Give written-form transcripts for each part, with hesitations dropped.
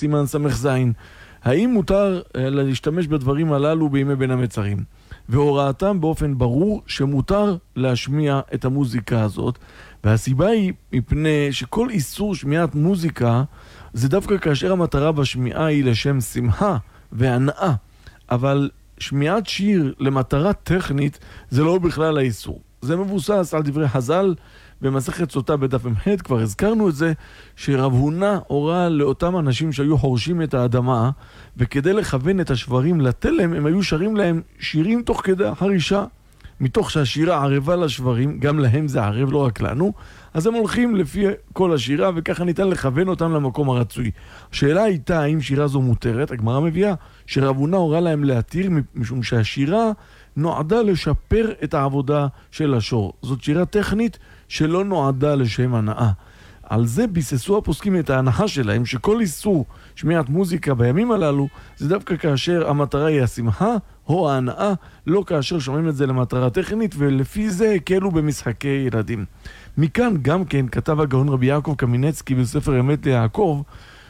סימן סמך זין. האם מותר להשתמש בדברים הללו בימי בין המצרים? והוראתם באופן ברור שמותר להשמיע את המוזיקה הזאת, והסיבה היא מפני שכל איסור שמיעת מוזיקה זה דווקא כאשר המטרה בשמיעה היא לשם שמחה והנאה, אבל שמיעת שיר למטרה טכנית זה לא בכלל האיסור. זה מבוסס על דברי חז"ל במסכת סוטה בדף מ"ח, כבר הזכרנו את זה, שרב הונא הורה לאותם אנשים שהיו חורשים את האדמה, וכדי לכוון את השברים לתלם, הם היו שרים להם שירים תוך כדי החרישה, מתוך שהשירה ערבה לשברים, גם להם זה ערב, לא רק לנו, אז הם הולכים לפי כל השירה, וככה ניתן לכוון אותם למקום הרצוי. השאלה הייתה האם שירה זו מותרת, הגמרא מביאה שרב הונא הורה להם להתיר, משום שהשירה נועדה לשפר את העבודה של השור. זאת שירה טכנית שלא נועדה לשם הנאה. על זה ביססו הפוסקים את ההנחה שלהם שכל איסור שמיעת מוזיקה בימים הללו זה דווקא כאשר המטרה היא השמחה או ההנאה, לא כאשר שומעים את זה למטרה טכנית, ולפי זה הקלו במשחקי ילדים. מכאן גם כן כתב הגאון רבי יעקב קמינצקי בספר אמת ליעקב,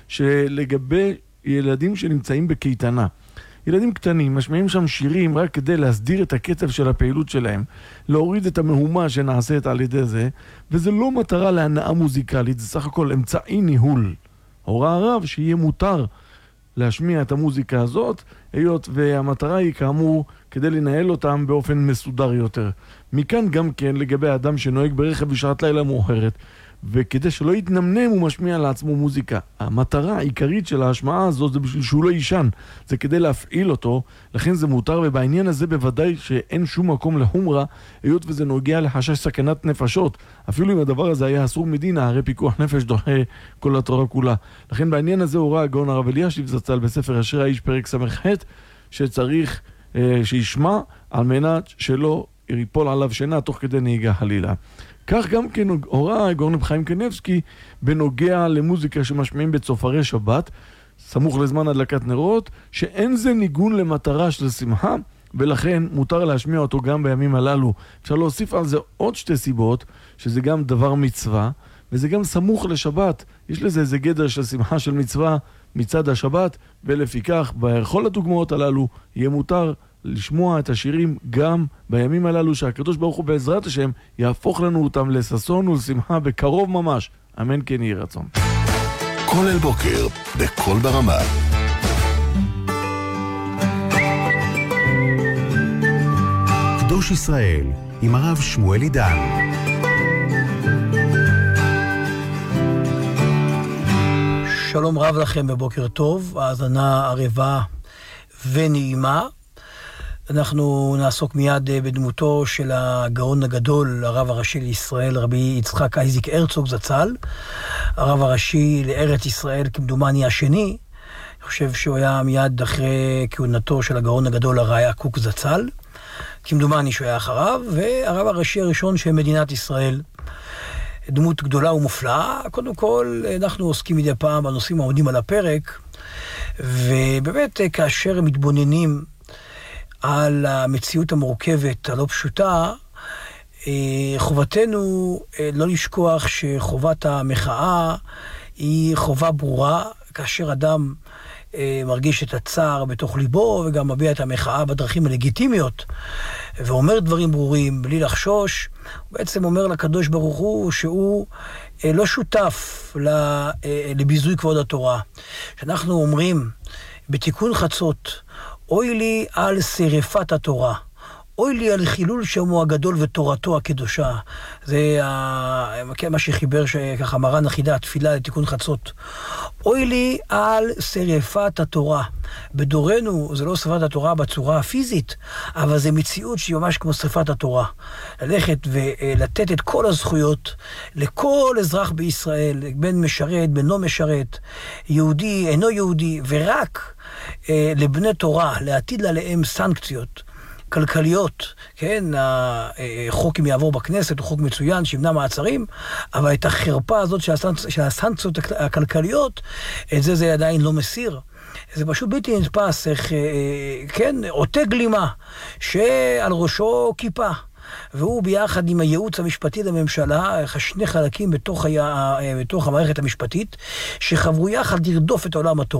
שלגבי ילדים שנמצאים בקייטנה, ילדים קטנים משמיעים שם שירים רק כדי להסדיר את הקצב של הפעילות שלהם, להוריד את המהומה שנעשית על ידי זה, וזה לא מטרה להנאה מוזיקלית, זה סך הכל אמצעי ניהול. הוראה הרב שיהיה מותר להשמיע את המוזיקה הזאת, היות והמטרה היא כאמור כדי לנהל אותם באופן מסודר יותר. מכאן גם כן לגבי האדם שנוהג ברכב בשעת לילה מאוחרת, וכדי שלא יתנמנם הוא משמיע לעצמו מוזיקה. המטרה העיקרית של ההשמעה הזאת זה בשביל שהוא לא יישן, זה כדי להפעיל אותו, לכן זה מותר, ובעניין הזה בוודאי שאין שום מקום לחומרה, היות וזה נוגע לחשש סכנת נפשות. אפילו אם הדבר הזה היה אסור מדינה, הרי פיקוח נפש דוחה כל התורה כולה. לכן בעניין הזה הורה הגאון הרב אלישיב זצ"ל בספר אשרי האיש פרק ס"ח, שצריך שישמע על מנת שלא ייפול עליו שינה תוך כדי נהיגה חלילה. כך גם כן הורה הגאון רב חיים קניבסקי בנוגע למוזיקה שמשמיעים בצופרי שבת, סמוך לזמן הדלקת נרות, שאין זה ניגון למטרה של שמחה, ולכן מותר להשמיע אותו גם בימים הללו. אפשר להוסיף על זה עוד שתי סיבות, שזה גם דבר מצווה, וזה גם סמוך לשבת. יש לזה איזה גדר של שמחה של מצווה מצד השבת, ולפיכך בכל הדוגמאות הללו יהיה מותר לשמוע את השירים גם בימים הללו, שהקדוש ברוך הוא בעזרת השם יהפוך לנו אותם לששון ולשמחה בקרוב ממש. אמן כן יהי רצון. כל אל בוקר בכל ברמה. קדוש ישראל עם הרב שמואל עידן. שלום רב לכם ובוקר טוב, האזנה ערבה ונעימה. אנחנו נעסוק מיד בדמותו של הגאון הגדול, הרב הראשי לישראל, רבי יצחק אייזיק הרצוג זצ"ל, הרב הראשי לארץ ישראל כמדומני השני. אני חושב שהוא היה מיד אחרי כהונתו של הגאון הגדול הראי"ה קוק זצ"ל, כמדומני שהוא היה אחריו, והרב הראשי הראשון של מדינת ישראל. דמות גדולה ומופלאה. קודם כל, אנחנו עוסקים מדי פעם בנושאים העומדים על הפרק, ובאמת כאשר מתבוננים על המציאות המורכבת, הלא פשוטה, חובתנו לא לשכוח שחובת המחאה היא חובה ברורה, כאשר אדם מרגיש את הצער בתוך ליבו, וגם מביע את המחאה בדרכים הלגיטימיות, ואומר דברים ברורים בלי לחשוש, הוא בעצם אומר לקדוש ברוך הוא שהוא לא שותף לביזוי כבוד התורה. שאנחנו אומרים בתיקון חצות, אוי לי על שרפת התורה, אוי לי על חילול שמו הגדול ותורתו הקדושה. זה מה שחיבר ככה מרן החידה, התפילה לתיקון חצות. אוי לי על שרפת התורה. בדורנו זה לא שרפת התורה בצורה הפיזית, אבל זה מציאות שהיא ממש כמו שרפת התורה. ללכת ולתת את כל הזכויות לכל אזרח בישראל, בין משרת, בין לא משרת, יהודי, אינו יהודי, ורק לבני תורה, להטיל עליהם סנקציות כלכליות, כן, החוק אם יעבור בכנסת הוא חוק מצוין שימנע מעצרים, אבל את החרפה הזאת של הסנקציות הכלכליות, את זה עדיין לא מסיר. זה פשוט בלתי נתפס, איך, כן, עוטה גלימה שעל ראשו כיפה, והוא ביחד עם הייעוץ המשפטי לממשלה, שני חלקים בתוך המערכת המשפטית, שחברו יחד לרדוף את עולם התורה.